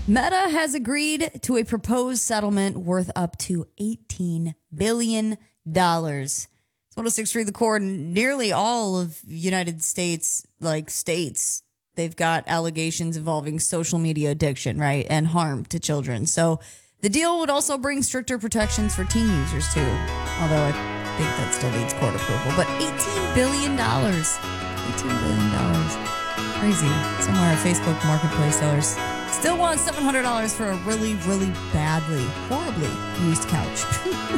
Meta has agreed to a proposed settlement worth up to $18 billion. It's 106.3 The Core. Nearly all of United States, states, they've got allegations involving social media addiction, right, and harm to children. So the deal would also bring stricter protections for teen users, too. Although I think that still needs court approval. But $18 billion. $18 billion. Crazy. Somewhere Facebook Marketplace sellers still want $700 for a really, really badly, horribly used couch.